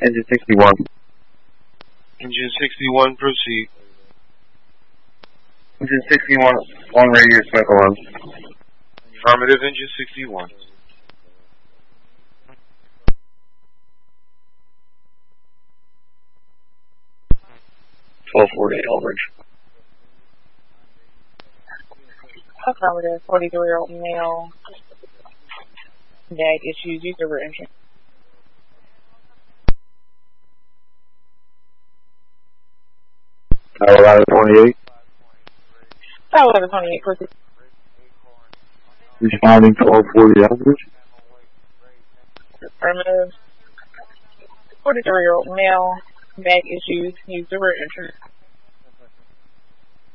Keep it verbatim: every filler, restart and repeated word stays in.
Engine sixty-one. Engine sixty-one, proceed. Engine sixty-one, on radio, smoke alarm. Affirmative, engine sixty-one. twelve forty-eight, Elbridge. Affirmative, forty-three-year-old male. Bag issues, user for entry. Tower eleven twenty-eight. Tower eleven twenty-eight, proceed. Responding twelve forty, Elbridge. Affirmative, forty-three-year-old male. Bag issues, user for entry.